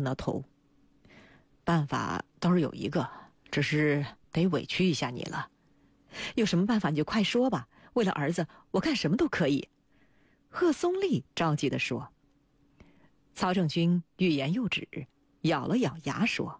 挠头。办法倒是有一个，只是得委屈一下你了。有什么办法你就快说吧，为了儿子我干什么都可以。贺松丽着急地说。曹正军欲言又止，咬了咬牙说，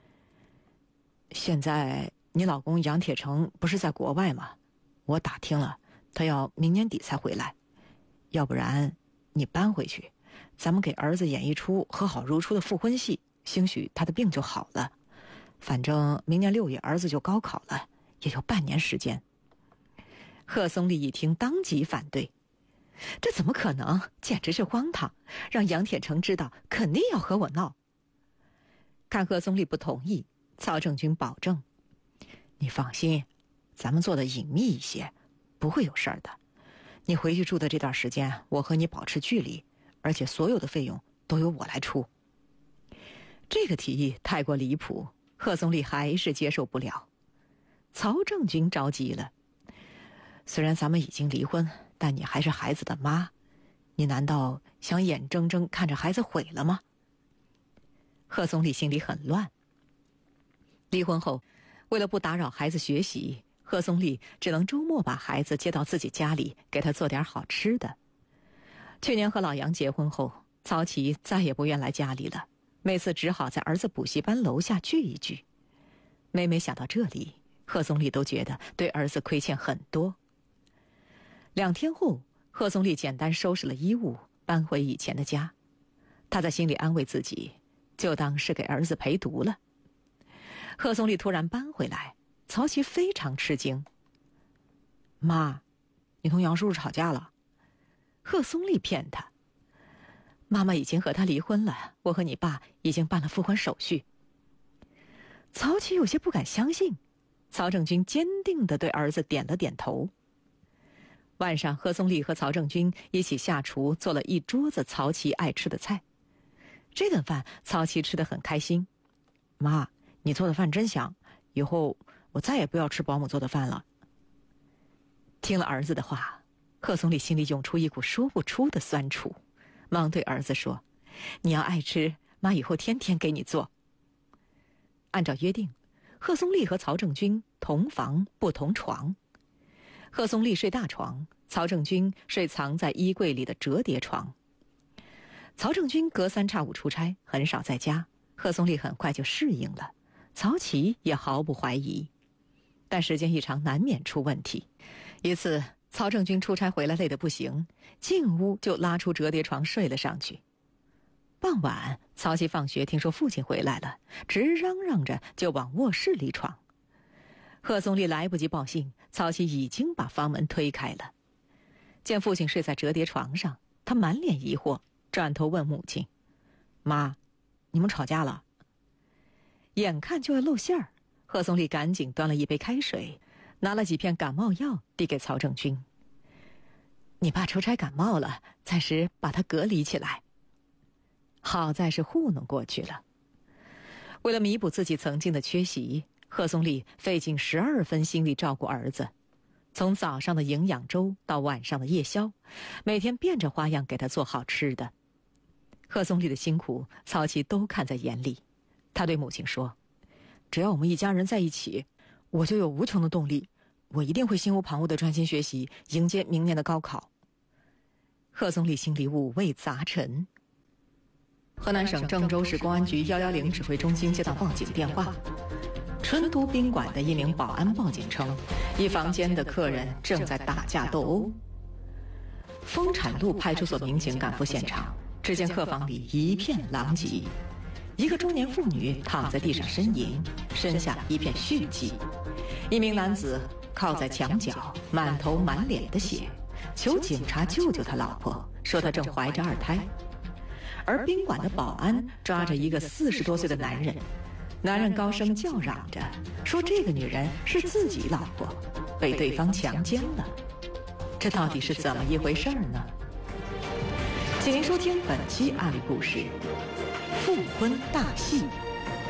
现在你老公杨铁成不是在国外吗？我打听了，他要明年底才回来。要不然你搬回去，咱们给儿子演一出和好如初的复婚戏，兴许他的病就好了。反正明年6月儿子就高考了，也就半年时间。贺松丽一听当即反对，这怎么可能，简直是荒唐，让杨铁成知道肯定要和我闹。看贺松丽不同意，曹正军保证，你放心，咱们做的隐秘一些，不会有事儿的。你回去住的这段时间，我和你保持距离，而且所有的费用都由我来出。这个提议太过离谱，贺松丽还是接受不了。曹正军着急了，虽然咱们已经离婚，但你还是孩子的妈，你难道想眼睁睁看着孩子毁了吗？贺松丽心里很乱。离婚后，为了不打扰孩子学习，贺松丽只能周末把孩子接到自己家里，给他做点好吃的。去年和老杨结婚后，曹琦再也不愿来家里了，每次只好在儿子补习班楼下聚一聚。每每想到这里，贺松丽都觉得对儿子亏欠很多。2天后，贺松丽简单收拾了衣物，搬回以前的家。她在心里安慰自己，就当是给儿子陪读了。贺松丽突然搬回来，曹琦非常吃惊。妈，你同杨叔叔吵架了？贺松丽骗他，妈妈已经和他离婚了，我和你爸已经办了复婚手续。曹琦有些不敢相信，曹正军坚定地对儿子点了点头。晚上，贺松丽和曹正军一起下厨，做了一桌子曹琦爱吃的菜。这顿饭曹琦吃得很开心。妈，你做的饭真香，以后我再也不要吃保姆做的饭了。听了儿子的话，贺松丽心里涌出一股说不出的酸楚，忙对儿子说，你要爱吃，妈以后天天给你做。按照约定，贺松丽和曹正军同房不同床。贺松丽睡大床，曹正军睡藏在衣柜里的折叠床。曹正军隔3差5出差，很少在家，贺松丽很快就适应了，曹琦也毫不怀疑。但时间一长，难免出问题。一次，曹正军出差回来累得不行，进屋就拉出折叠床睡了上去。傍晚，曹琦放学听说父亲回来了，直嚷嚷着就往卧室里闯。贺松丽来不及报信，曹琦已经把房门推开了。见父亲睡在折叠床上，他满脸疑惑，转头问母亲，妈，你们吵架了？眼看就要露馅儿，贺松丽赶紧端了一杯开水，拿了几片感冒药递给曹正军。你爸出差感冒了，暂时把他隔离起来。好在是糊弄过去了。为了弥补自己曾经的缺席，贺松丽费尽12分心力照顾儿子，从早上的营养粥到晚上的夜宵，每天变着花样给他做好吃的。贺松丽的辛苦，曹琦都看在眼里。他对母亲说，只要我们一家人在一起，我就有无穷的动力，我一定会心无旁骛地专心学习，迎接明年的高考。贺松丽心里五味杂陈。河南省郑州市公安局110指挥中心接到报警电话，春都宾馆的一名保安报警称，一房间的客人正在打架斗殴。丰产路派出所民警赶赴现场，只见客房里一片狼藉，一个中年妇女躺在地上呻吟，身下一片血迹，一名男子靠在墙角，满头满脸的血，求警察救救他老婆，说他正怀着2胎。而宾馆的保安抓着一个40多岁的男人，男人高声叫嚷着说这个女人是自己老婆，被对方强奸了。这到底是怎么一回事呢？请您收听本期案例故事《复婚大戏》。